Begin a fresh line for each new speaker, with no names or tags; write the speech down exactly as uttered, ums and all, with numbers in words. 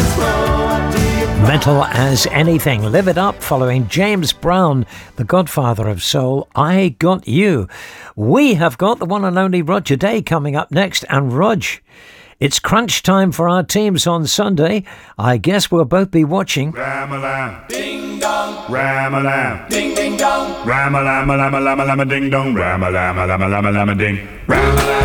Mental as Anything. Live It Up, following James Brown, the godfather of soul. I Got You. We have got the one and only Roger Day coming up next. And Rog, it's crunch time for our teams on Sunday. I guess we'll both be watching.
Ram-a-lam, ding-dong, ram-a-lam, ding-ding-dong, ram-a-lam-a-lam-a-lam-a-lam-a-ding-dong, ram-a-lam-a-lam-a-lam-a-lam-a-ding, ram-a-lam.